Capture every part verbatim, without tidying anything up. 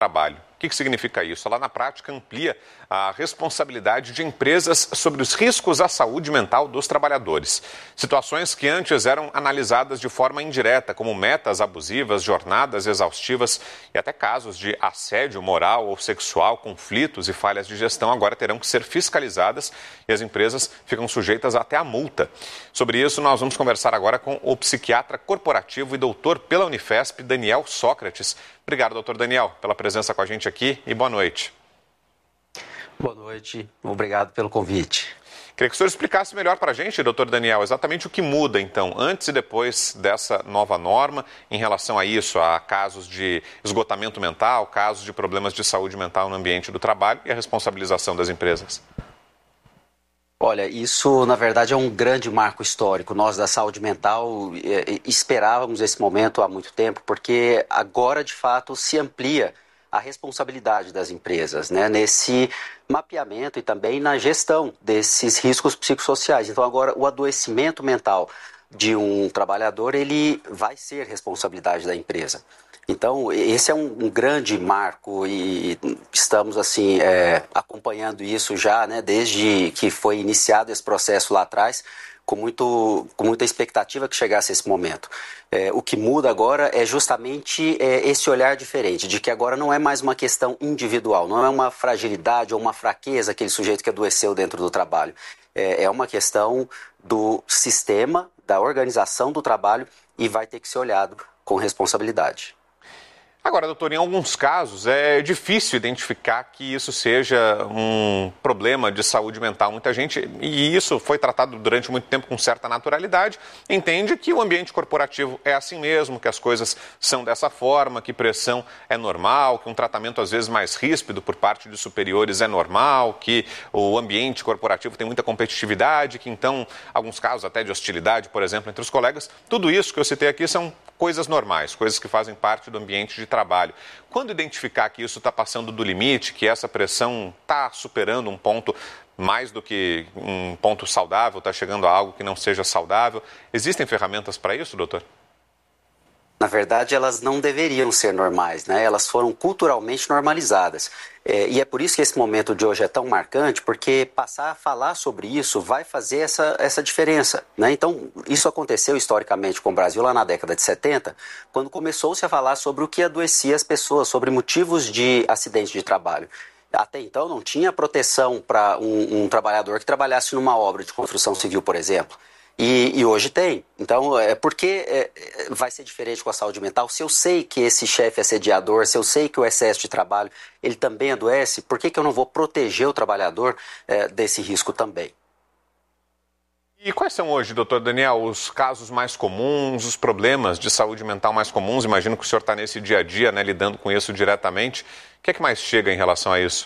trabalho. O que, que significa isso? Ela, na prática, amplia a responsabilidade de empresas sobre os riscos à saúde mental dos trabalhadores. Situações que antes eram analisadas de forma indireta, como metas abusivas, jornadas exaustivas e até casos de assédio moral ou sexual, conflitos e falhas de gestão, agora terão que ser fiscalizadas e as empresas ficam sujeitas até a multa. Sobre isso, nós vamos conversar agora com o psiquiatra corporativo e doutor pela Unifesp, Daniel Sócrates. Obrigado, doutor Daniel, pela presença com a gente aqui e boa noite. Boa noite, obrigado pelo convite. Queria que o senhor explicasse melhor para a gente, doutor Daniel, exatamente o que muda, então, antes e depois dessa nova norma em relação a isso, a casos de esgotamento mental, casos de problemas de saúde mental no ambiente do trabalho e a responsabilização das empresas. Olha, isso na verdade é um grande marco histórico. Nós da saúde mental eh, esperávamos esse momento há muito tempo, porque agora de fato se amplia a responsabilidade das empresas, né, nesse mapeamento e também na gestão desses riscos psicossociais. Então agora o adoecimento mental de um trabalhador, ele vai ser responsabilidade da empresa. Então esse é um, um grande marco e estamos assim é, acompanhando isso já, né, desde que foi iniciado esse processo lá atrás, com, muito, com muita expectativa que chegasse esse momento. É, o que muda agora é justamente é, esse olhar diferente, de que agora não é mais uma questão individual, não é uma fragilidade ou uma fraqueza aquele sujeito que adoeceu dentro do trabalho. É, é uma questão do sistema, da organização do trabalho e vai ter que ser olhado com responsabilidade. Agora, doutor, em alguns casos é difícil identificar que isso seja um problema de saúde mental. Muita gente, e isso foi tratado durante muito tempo com certa naturalidade, entende que o ambiente corporativo é assim mesmo, que as coisas são dessa forma, que pressão é normal, que um tratamento às vezes mais ríspido por parte de superiores é normal, que o ambiente corporativo tem muita competitividade, que então, alguns casos até de hostilidade, por exemplo, entre os colegas. Tudo isso que eu citei aqui são coisas normais, coisas que fazem parte do ambiente de trabalho. Quando identificar que isso está passando do limite, que essa pressão está superando um ponto mais do que um ponto saudável, está chegando a algo que não seja saudável, existem ferramentas para isso, doutor? Na verdade, elas não deveriam ser normais, né? Elas foram culturalmente normalizadas. É, e é por isso que esse momento de hoje é tão marcante, porque passar a falar sobre isso vai fazer essa, essa diferença, né? Então, isso aconteceu historicamente com o Brasil lá na década de setenta, quando começou-se a falar sobre o que adoecia as pessoas, sobre motivos de acidente de trabalho. Até então não tinha proteção para um, um trabalhador que trabalhasse numa obra de construção civil, por exemplo. E, e hoje tem. Então, é, por que é, vai ser diferente com a saúde mental? Se eu sei que esse chefe assediador, se eu sei que o excesso de trabalho, ele também adoece, por que, que eu não vou proteger o trabalhador é, desse risco também? E quais são hoje, doutor Daniel, os casos mais comuns, os problemas de saúde mental mais comuns? Imagino que o senhor está nesse dia a dia, né, lidando com isso diretamente. O que é que mais chega em relação a isso?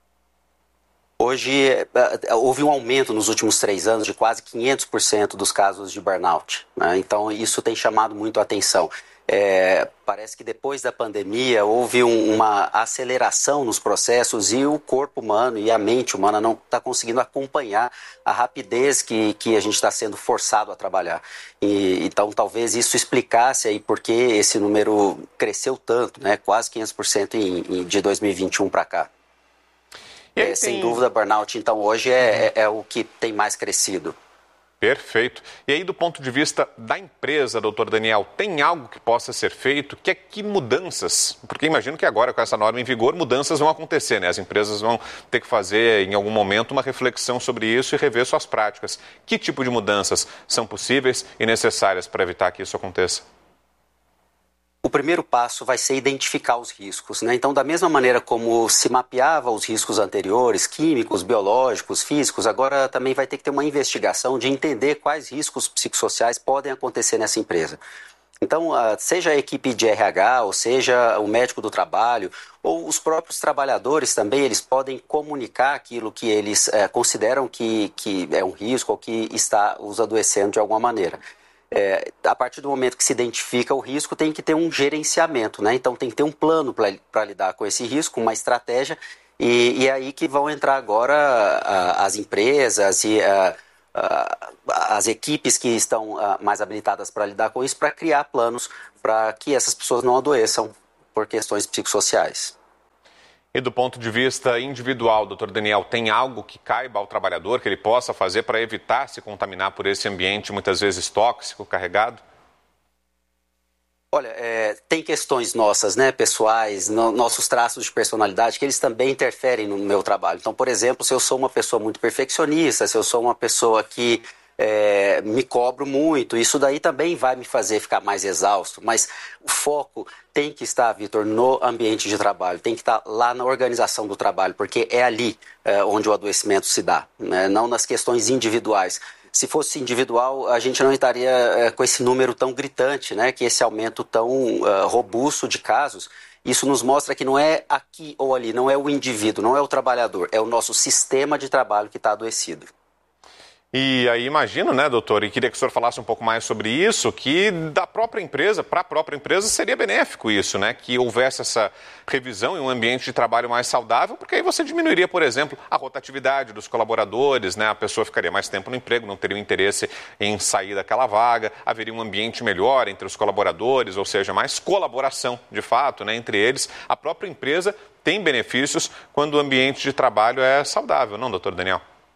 Hoje, houve um aumento nos últimos três anos de quase quinhentos por cento dos casos de burnout, né? Então, isso tem chamado muito a atenção. É, parece que depois da pandemia houve um, uma aceleração nos processos e o corpo humano e a mente humana não está conseguindo acompanhar a rapidez que, que a gente está sendo forçado a trabalhar. E, então, talvez isso explicasse aí por que esse número cresceu tanto, né? Quase quinhentos por cento em, em, de dois mil e vinte e um para cá. É, tem... Sem dúvida, burnout, então, hoje é, é, é o que tem mais crescido. Perfeito. E aí, do ponto de vista da empresa, doutor Daniel, tem algo que possa ser feito? Que, que mudanças? Porque imagino que agora, com essa norma em vigor, mudanças vão acontecer, né? As empresas vão ter que fazer, em algum momento, uma reflexão sobre isso e rever suas práticas. Que tipo de mudanças são possíveis e necessárias para evitar que isso aconteça? O primeiro passo vai ser identificar os riscos, né? Então, da mesma maneira como se mapeava os riscos anteriores, químicos, biológicos, físicos, agora também vai ter que ter uma investigação de entender quais riscos psicossociais podem acontecer nessa empresa. Então, seja a equipe de R H, ou seja o médico do trabalho, ou os próprios trabalhadores também, eles podem comunicar aquilo que eles é, consideram que, que é um risco ou que está os adoecendo de alguma maneira. É, a partir do momento que se identifica o risco, tem que ter um gerenciamento, né? Então tem que ter um plano para lidar com esse risco, uma estratégia, e, e é aí que vão entrar agora a, as empresas e a, a, as equipes que estão a, mais habilitadas para lidar com isso, para criar planos para que essas pessoas não adoeçam por questões psicossociais. E do ponto de vista individual, doutor Daniel, tem algo que caiba ao trabalhador, que ele possa fazer para evitar se contaminar por esse ambiente muitas vezes tóxico, carregado? Olha, é, tem questões nossas, né, pessoais, no, nossos traços de personalidade, que eles também interferem no meu trabalho. Então, por exemplo, se eu sou uma pessoa muito perfeccionista, se eu sou uma pessoa que é, me cobro muito, isso daí também vai me fazer ficar mais exausto. Mas o foco tem que estar, Vitor, no ambiente de trabalho, tem que estar lá na organização do trabalho, porque é ali é, onde o adoecimento se dá, né, não nas questões individuais. Se fosse individual, a gente não estaria é, com esse número tão gritante, né? Que esse aumento tão uh, robusto de casos. Isso nos mostra que não é aqui ou ali, não é o indivíduo, não é o trabalhador, é o nosso sistema de trabalho que está adoecido. E aí imagino, né, doutor, e queria que o senhor falasse um pouco mais sobre isso, que da própria empresa, para a própria empresa, seria benéfico isso, né, que houvesse essa revisão em um ambiente de trabalho mais saudável, porque aí você diminuiria, por exemplo, a rotatividade dos colaboradores, né, a pessoa ficaria mais tempo no emprego, não teria interesse em sair daquela vaga, haveria um ambiente melhor entre os colaboradores, ou seja, mais colaboração, de fato, né, entre eles. A própria empresa tem benefícios quando o ambiente de trabalho é saudável, não, doutor Daniel?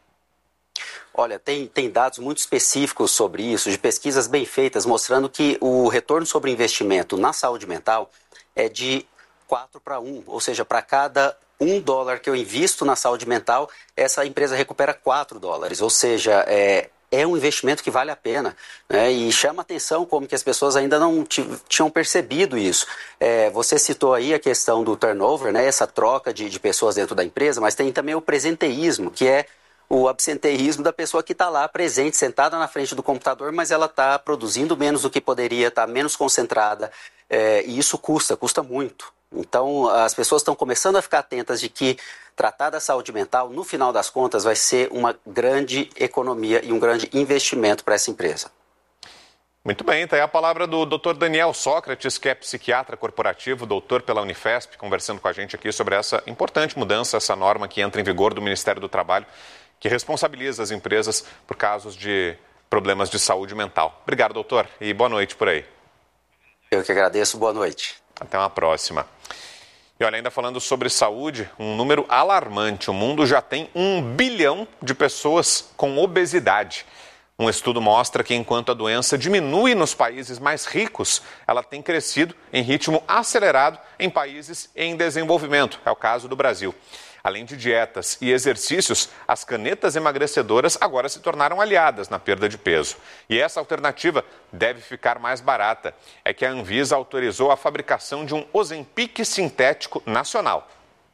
Olha, tem, tem dados muito específicos sobre isso, de pesquisas bem feitas, mostrando que o retorno sobre investimento na saúde mental é de quatro para um, ou seja, para cada um dólar que eu invisto na saúde mental, essa empresa recupera quatro dólares, ou seja, é, é um investimento que vale a pena, né? E chama atenção como que as pessoas ainda não tinham percebido isso. É, você citou aí a questão do turnover, né? Essa troca de, de pessoas dentro da empresa, mas tem também o presenteísmo, que é o absenteísmo da pessoa que está lá presente, sentada na frente do computador, mas ela está produzindo menos do que poderia, está menos concentrada, é, e isso custa, custa muito. Então, as pessoas estão começando a ficar atentas de que tratar da saúde mental, no final das contas, vai ser uma grande economia e um grande investimento para essa empresa. Muito bem, está aí a palavra do doutor Daniel Sócrates, que é psiquiatra corporativo, doutor pela Unifesp, conversando com a gente aqui sobre essa importante mudança, essa norma que entra em vigor do Ministério do Trabalho, que responsabiliza as empresas por casos de problemas de saúde mental. Obrigado, doutor, e boa noite por aí. Eu que agradeço, boa noite. Até uma próxima. E olha, ainda falando sobre saúde, um número alarmante. O mundo já tem um bilhão de pessoas com obesidade. Um estudo mostra que enquanto a doença diminui nos países mais ricos, ela tem crescido em ritmo acelerado em países em desenvolvimento. É o caso do Brasil. Além de dietas e exercícios, as canetas emagrecedoras agora se tornaram aliadas na perda de peso. E essa alternativa deve ficar mais barata. É que a Anvisa autorizou a fabricação de um Ozempic sintético nacional.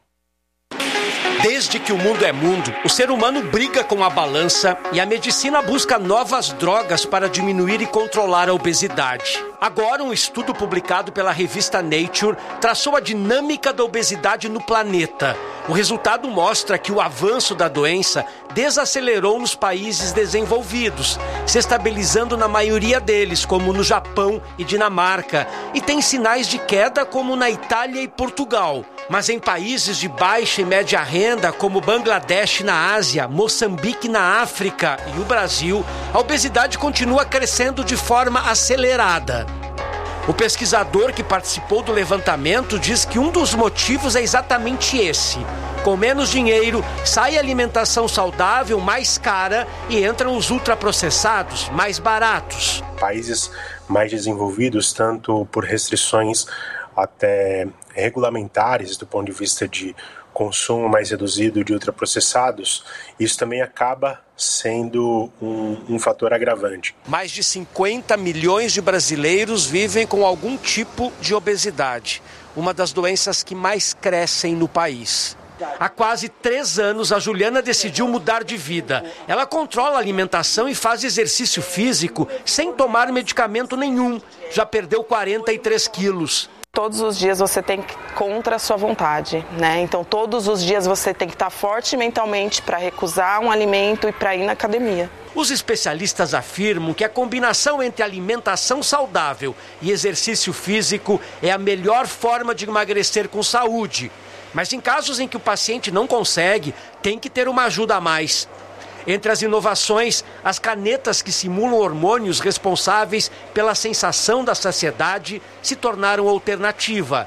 Desde que o mundo é mundo, o ser humano briga com a balança e a medicina busca novas drogas para diminuir e controlar a obesidade. Agora, um estudo publicado pela revista Nature traçou a dinâmica da obesidade no planeta. O resultado mostra que o avanço da doença desacelerou nos países desenvolvidos, se estabilizando na maioria deles, como no Japão e Dinamarca, e tem sinais de queda como na Itália e Portugal. Mas em países de baixa e média renda, como Bangladesh na Ásia, Moçambique na África e o Brasil, a obesidade continua crescendo de forma acelerada. O pesquisador que participou do levantamento diz que um dos motivos é exatamente esse. Com menos dinheiro, sai a alimentação saudável mais cara e entram os ultraprocessados mais baratos. Países mais desenvolvidos, tanto por restrições até regulamentares do ponto de vista de consumo mais reduzido de ultraprocessados, isso também acaba sendo um, um fator agravante. Mais de cinquenta milhões de brasileiros vivem com algum tipo de obesidade, uma das doenças que mais crescem no país. Há quase três anos, a Juliana decidiu mudar de vida. Ela controla a alimentação e faz exercício físico sem tomar medicamento nenhum. Já perdeu quarenta e três quilos. Todos os dias você tem que ir contra a sua vontade, né? Então todos os dias você tem que estar forte mentalmente para recusar um alimento e para ir na academia. Os especialistas afirmam que a combinação entre alimentação saudável e exercício físico é a melhor forma de emagrecer com saúde. Mas em casos em que o paciente não consegue, tem que ter uma ajuda a mais. Entre as inovações, as canetas que simulam hormônios responsáveis pela sensação da saciedade se tornaram alternativa.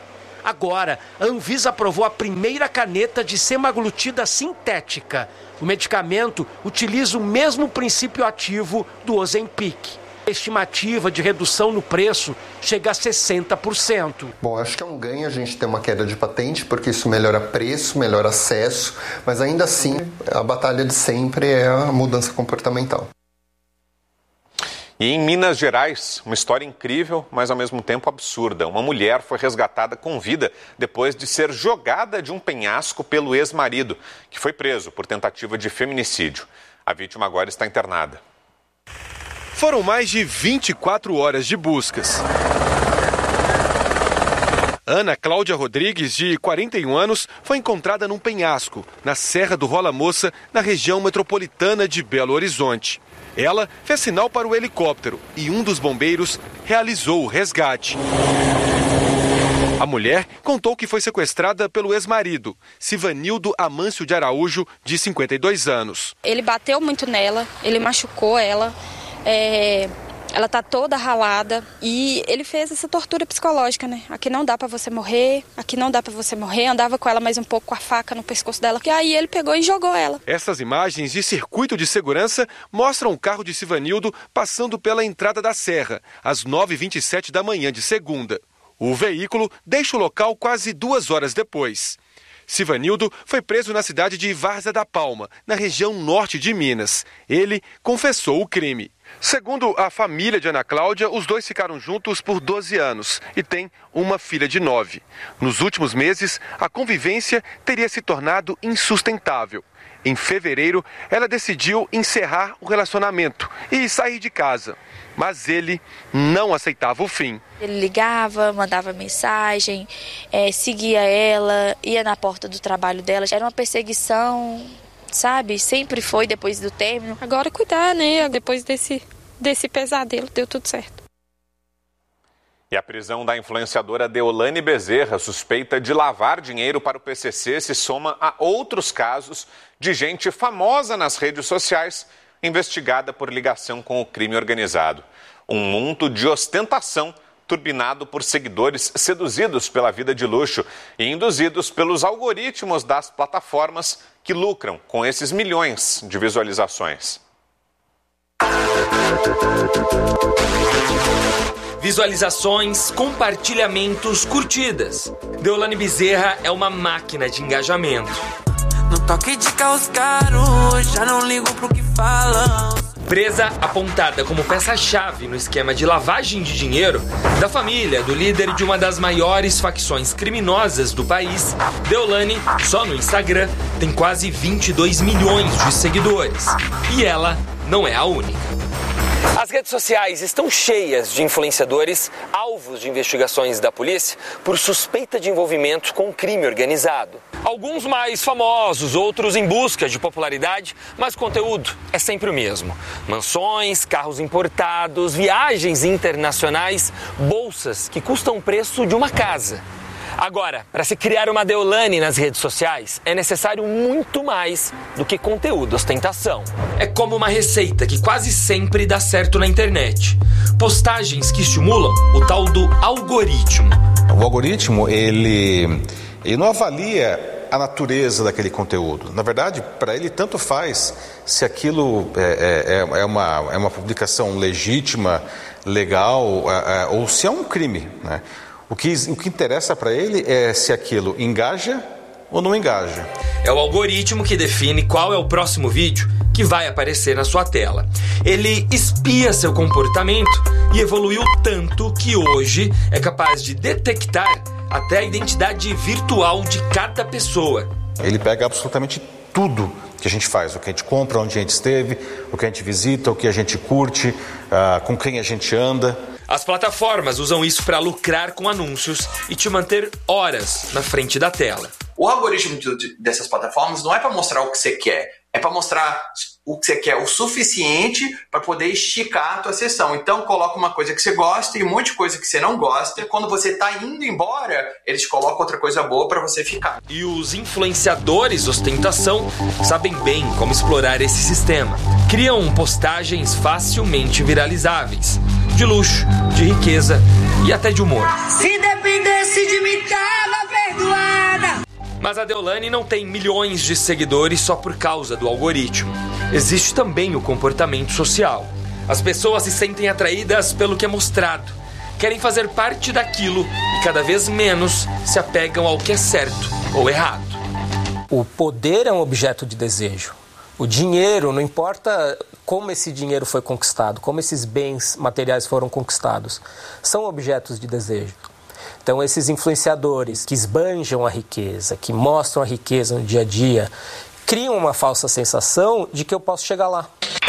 Agora, a Anvisa aprovou a primeira caneta de semaglutida sintética. O medicamento utiliza o mesmo princípio ativo do Ozempic. A estimativa de redução no preço chega a sessenta por cento. Bom, acho que é um ganho a gente ter uma queda de patente, porque isso melhora preço, melhora acesso, mas ainda assim a batalha de sempre é a mudança comportamental. E em Minas Gerais, uma história incrível, mas ao mesmo tempo absurda. Uma mulher foi resgatada com vida depois de ser jogada de um penhasco pelo ex-marido, que foi preso por tentativa de feminicídio. A vítima agora está internada. Foram mais de vinte e quatro horas de buscas. Ana Cláudia Rodrigues, de quarenta e um anos, foi encontrada num penhasco, na Serra do Rola Moça, na região metropolitana de Belo Horizonte. Ela fez sinal para o helicóptero e um dos bombeiros realizou o resgate. A mulher contou que foi sequestrada pelo ex-marido, Sivanildo Amâncio de Araújo, de cinquenta e dois anos. Ele bateu muito nela, ele machucou ela, é... ela tá toda ralada e ele fez essa tortura psicológica, né? Aqui não dá pra você morrer, aqui não dá pra você morrer. Andava com ela mais um pouco com a faca no pescoço dela. E aí ele pegou e jogou ela. Essas imagens de circuito de segurança mostram o carro de Sivanildo passando pela entrada da serra, às nove e vinte e sete da manhã de segunda. O veículo deixa o local quase duas horas depois. Sivanildo foi preso na cidade de Várzea da Palma, na região norte de Minas. Ele confessou o crime. Segundo a família de Ana Cláudia, os dois ficaram juntos por doze anos e têm uma filha de nove. Nos últimos meses, a convivência teria se tornado insustentável. Em fevereiro, ela decidiu encerrar o relacionamento e sair de casa. Mas ele não aceitava o fim. Ele ligava, mandava mensagem, é, seguia ela, ia na porta do trabalho dela. Era uma perseguição, sabe? Sempre foi depois do término. Agora cuidar, né? Depois desse, desse pesadelo, deu tudo certo. E a prisão da influenciadora Deolane Bezerra, suspeita de lavar dinheiro para o P C C, se soma a outros casos de gente famosa nas redes sociais investigada por ligação com o crime organizado. Um mundo de ostentação turbinado por seguidores seduzidos pela vida de luxo e induzidos pelos algoritmos das plataformas que lucram com esses milhões de visualizações. Visualizações, compartilhamentos, curtidas. Deolane Bezerra é uma máquina de engajamento. No toque de caos caro, já não ligo pro que falam. Presa apontada como peça-chave no esquema de lavagem de dinheiro da família do líder de uma das maiores facções criminosas do país, Deolane, só no Instagram, tem quase vinte e dois milhões de seguidores. E ela não é a única. As redes sociais estão cheias de influenciadores alvos de investigações da polícia por suspeita de envolvimento com crime organizado. Alguns mais famosos, outros em busca de popularidade, mas o conteúdo é sempre o mesmo. Mansões, carros importados, viagens internacionais, bolsas que custam o preço de uma casa. Agora, para se criar uma Deolane nas redes sociais, é necessário muito mais do que conteúdo ostentação. É como uma receita que quase sempre dá certo na internet. Postagens que estimulam o tal do algoritmo. O algoritmo, ele, ele não avalia a natureza daquele conteúdo. Na verdade, para ele tanto faz se aquilo é, é, é, uma, é uma publicação legítima, legal, é, é, ou se é um crime, né? O que, o que interessa para ele é se aquilo engaja ou não engaja. É o algoritmo que define qual é o próximo vídeo que vai aparecer na sua tela. Ele espia seu comportamento e evoluiu tanto que hoje é capaz de detectar até a identidade virtual de cada pessoa. Ele pega absolutamente tudo que a gente faz, o que a gente compra, onde a gente esteve, o que a gente visita, o que a gente curte, uh, com quem a gente anda. As plataformas usam isso para lucrar com anúncios e te manter horas na frente da tela. O algoritmo de, dessas plataformas não é para mostrar o que você quer, é para mostrar o que você quer o suficiente para poder esticar a tua sessão. Então coloca uma coisa que você gosta e um monte de coisa que você não gosta. E quando você está indo embora, eles colocam outra coisa boa para você ficar. E os influenciadores ostentação sabem bem como explorar esse sistema. Criam postagens facilmente viralizáveis, de luxo, de riqueza e até de humor. Se depende arrependesse de mim, tava perdoada. Mas a Deolane não tem milhões de seguidores só por causa do algoritmo. Existe também o comportamento social. As pessoas se sentem atraídas pelo que é mostrado, querem fazer parte daquilo e cada vez menos se apegam ao que é certo ou errado. O poder é um objeto de desejo. O dinheiro, não importa como esse dinheiro foi conquistado, como esses bens materiais foram conquistados, são objetos de desejo. Então, esses influenciadores que esbanjam a riqueza, que mostram a riqueza no dia a dia, criam uma falsa sensação de que eu posso chegar lá.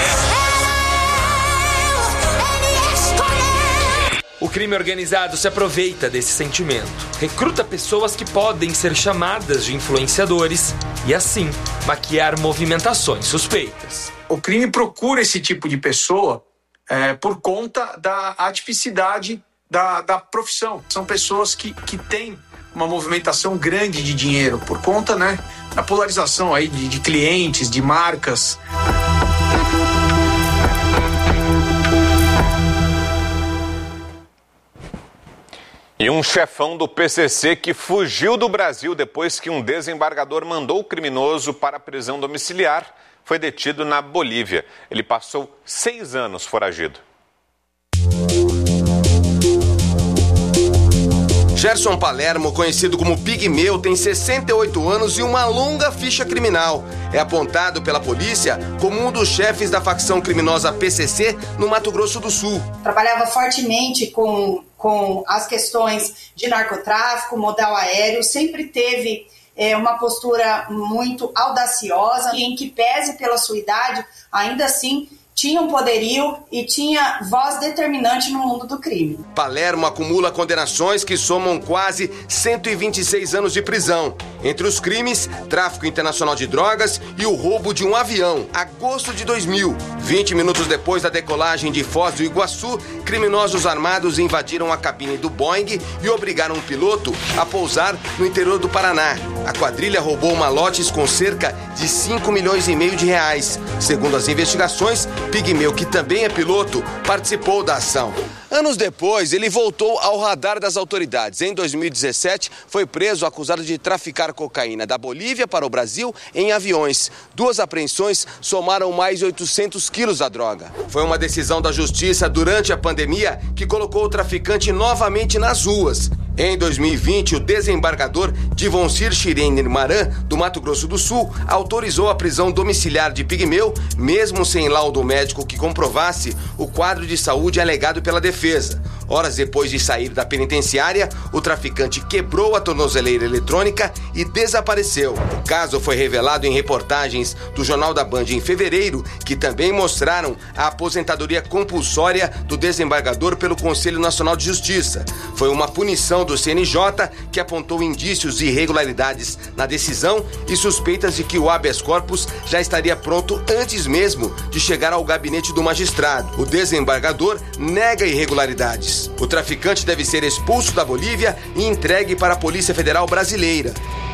O crime organizado se aproveita desse sentimento, recruta pessoas que podem ser chamadas de influenciadores e, assim, maquiar movimentações suspeitas. O crime procura esse tipo de pessoa é, por conta da atipicidade da, da profissão. São pessoas que, que têm uma movimentação grande de dinheiro por conta, né, da polarização aí de, de clientes, de marcas. E um chefão do P C C que fugiu do Brasil depois que um desembargador mandou o criminoso para a prisão domiciliar foi detido na Bolívia. Ele passou seis anos foragido. Gerson Palermo, conhecido como Pigmeu, tem sessenta e oito anos e uma longa ficha criminal. É apontado pela polícia como um dos chefes da facção criminosa P C C no Mato Grosso do Sul. Trabalhava fortemente com, com as questões de narcotráfico, modal aéreo, sempre teve é, uma postura muito audaciosa e, em que pese pela sua idade, ainda assim tinha um poderio e tinha voz determinante no mundo do crime. Palermo acumula condenações que somam quase cento e vinte e seis anos de prisão. Entre os crimes, tráfico internacional de drogas e o roubo de um avião. Agosto de dois mil, vinte minutos depois da decolagem de Foz do Iguaçu, criminosos armados invadiram a cabine do Boeing e obrigaram o piloto a pousar no interior do Paraná. A quadrilha roubou malotes com cerca de cinco milhões e meio de reais. Segundo as investigações, Pigmeu, que também é piloto, participou da ação. Anos depois, ele voltou ao radar das autoridades. Em dois mil e dezessete, foi preso acusado de traficar cocaína da Bolívia para o Brasil em aviões. Duas apreensões somaram mais de oitocentos quilos da droga. Foi uma decisão da justiça durante a pandemia que colocou o traficante novamente nas ruas. Em dois mil e vinte, o desembargador Divoncir Chirene Maran, do Mato Grosso do Sul, autorizou a prisão domiciliar de Pigmeu, mesmo sem laudo médico que comprovasse o quadro de saúde alegado pela defesa. Horas depois de sair da penitenciária, o traficante quebrou a tornozeleira eletrônica e desapareceu. O caso foi revelado em reportagens do Jornal da Band em fevereiro, que também mostraram a aposentadoria compulsória do desembargador pelo Conselho Nacional de Justiça. Foi uma punição do C N J que apontou indícios de irregularidades na decisão e suspeitas de que o habeas corpus já estaria pronto antes mesmo de chegar ao gabinete do magistrado. O desembargador nega irregularidades. O traficante deve ser expulso da Bolívia e entregue para a Polícia Federal Brasileira.